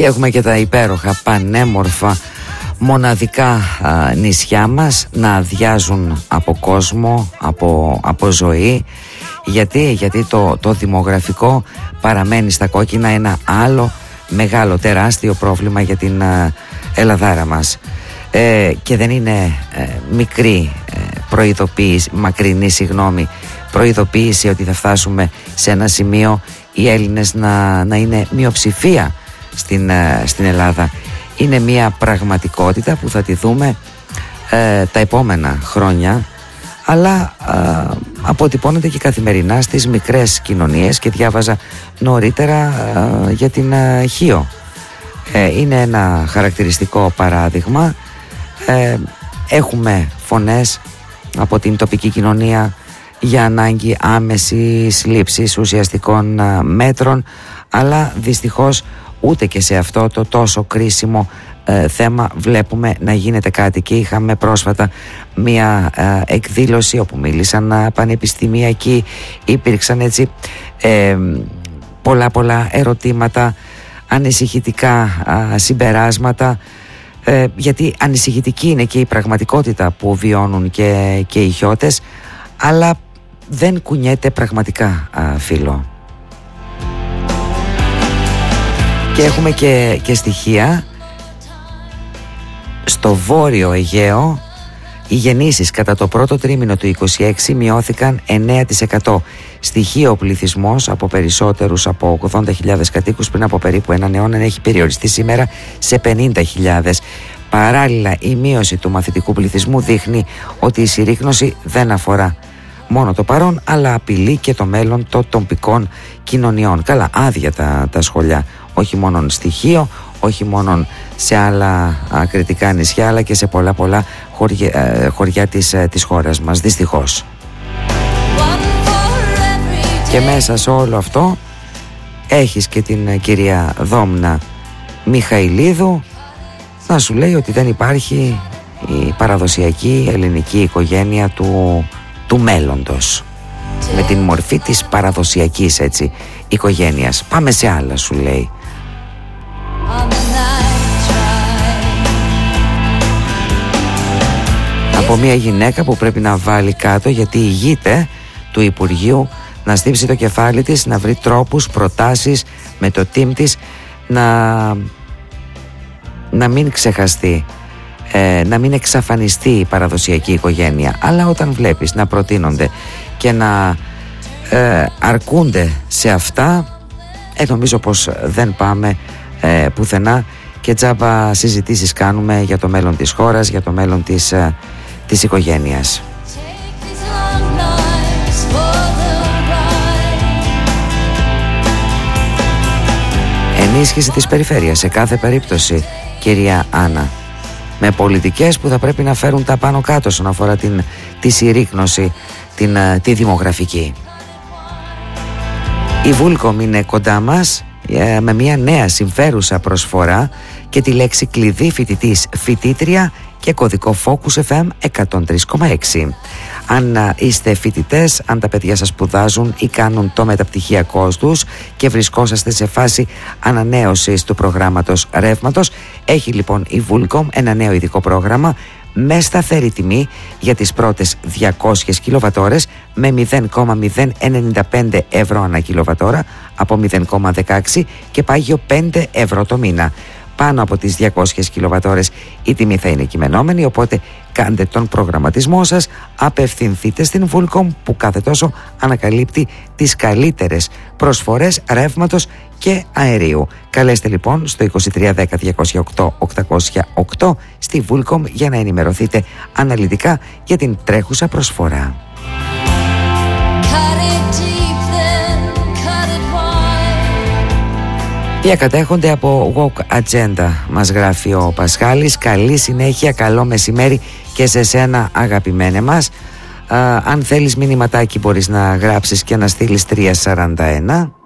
Και έχουμε και τα υπέροχα, πανέμορφα, μοναδικά νησιά μας να αδειάζουν από κόσμο, από ζωή. Γιατί το δημογραφικό παραμένει στα κόκκινα, ένα άλλο μεγάλο τεράστιο πρόβλημα για την Ελλαδάρα μας. Και δεν είναι μακρινή προειδοποίηση ότι θα φτάσουμε σε ένα σημείο οι Έλληνες να είναι μειοψηφία στην Ελλάδα. Είναι μια πραγματικότητα που θα τη δούμε τα επόμενα χρόνια, αλλά αποτυπώνεται και καθημερινά στις μικρές κοινωνίες. Και διάβαζα νωρίτερα για την Χίο. Είναι ένα χαρακτηριστικό παράδειγμα. Έχουμε φωνές από την τοπική κοινωνία για ανάγκη άμεσης λήψης ουσιαστικών μέτρων, αλλά δυστυχώς ούτε και σε αυτό το τόσο κρίσιμο θέμα βλέπουμε να γίνεται κάτι. Και είχαμε πρόσφατα μια εκδήλωση όπου μίλησαν πανεπιστημιακοί, υπήρξαν έτσι πολλά ερωτήματα, ανησυχητικά συμπεράσματα, γιατί ανησυχητική είναι και η πραγματικότητα που βιώνουν και οι χιώτες, αλλά δεν κουνιέται πραγματικά φίλο. Και έχουμε και στοιχεία. Στο Βόρειο Αιγαίο οι γεννήσεις κατά το πρώτο τρίμηνο του 26 μειώθηκαν 9%. Στοιχείο ο πληθυσμός από περισσότερους από 80.000 κατοίκους πριν από περίπου έναν αιώνα έχει περιοριστεί σήμερα σε 50.000. Παράλληλα, η μείωση του μαθητικού πληθυσμού δείχνει ότι η συρρίκνωση δεν αφορά μόνο το παρόν, αλλά απειλεί και το μέλλον των τοπικών κοινωνιών. Καλά, άδεια τα σχολιά, όχι μόνο στοιχείο, όχι μόνο σε άλλα κρητικά νησιά, αλλά και σε πολλά χωριά της χώρας μας, δυστυχώς. Και μέσα σε όλο αυτό έχεις και την κυρία Δόμνα Μιχαηλίδου να σου λέει ότι δεν υπάρχει η παραδοσιακή ελληνική οικογένεια του μέλλοντος, με την μορφή της παραδοσιακής οικογένειας. Πάμε σε άλλα, σου λέει. Από μια γυναίκα που πρέπει να βάλει κάτω γιατί ηγείται του Υπουργείου να στύψει το κεφάλι της, να βρει τρόπους, προτάσεις με το team της να μην ξεχαστεί, να μην εξαφανιστεί η παραδοσιακή οικογένεια. Αλλά όταν βλέπεις να προτείνονται και να αρκούνται σε αυτά, νομίζω πως δεν πάμε πουθενά και τζάμπα συζητήσεις κάνουμε για το μέλλον της χώρας, για το μέλλον της οικογένειας. Ενίσχυση της περιφέρειας σε κάθε περίπτωση, κυρία Άννα, με πολιτικές που θα πρέπει να φέρουν τα πάνω κάτω όσον αφορά τη συρρίκνωση, τη δημογραφική. Η Βούλκομ είναι κοντά μας με μια νέα συμφέρουσα προσφορά και τη λέξη κλειδί φοιτητής, φοιτήτρια και κωδικό Focus FM 103,6. Αν είστε φοιτητές, αν τα παιδιά σας σπουδάζουν ή κάνουν το μεταπτυχιακό τους και βρισκόσαστε σε φάση ανανέωσης του προγράμματος ρεύματος, έχει λοιπόν η Vulcom ένα νέο ειδικό πρόγραμμα με σταθερή τιμή για τις πρώτες 200 κιλοβατόρες με 0,095 ευρώ ανά κιλοβατόρα από 0,16 και πάγιο 5 ευρώ το μήνα. Πάνω από τις 200 κιλοβατόρες η τιμή θα είναι κειμενόμενη, οπότε κάντε τον προγραμματισμό σας, απευθυνθείτε στην Vulcom που κάθε τόσο ανακαλύπτει τις καλύτερες προσφορές ρεύματος και αερίου. Καλέστε λοιπόν στο 2310 208 808 στη Vulcom για να ενημερωθείτε αναλυτικά για την τρέχουσα προσφορά. Διακατέχονται από Walk Agenda, μας γράφει ο Πασχάλης. Καλή συνέχεια, καλό μεσημέρι και σε σένα αγαπημένε μας. Αν θέλεις μηνυματάκι μπορείς να γράψεις και να στείλεις 341